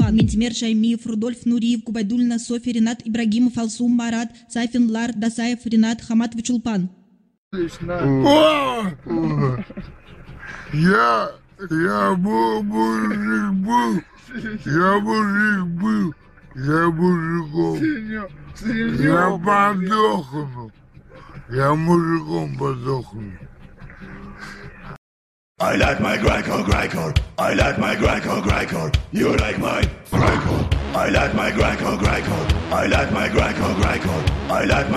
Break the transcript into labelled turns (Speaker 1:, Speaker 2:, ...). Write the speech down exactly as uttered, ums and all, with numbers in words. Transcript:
Speaker 1: Чулпан, Ментимер Шаймиев, Рудольф Нуриев, Губайдульна, Софья, Ренат Ибрагимов, Алсум Марат, Сайфин Лар, Дасаев, Ренат Хаматович Чулпан.
Speaker 2: Я, я был мужик был, я мужик был, я мужиком, я подохну, я мужиком подохну.
Speaker 3: I like my grindcore, grindcore. I like my grindcore, grindcore. You like my grindcore. I like my grindcore, grindcore. I like my grindcore, grindcore. I like my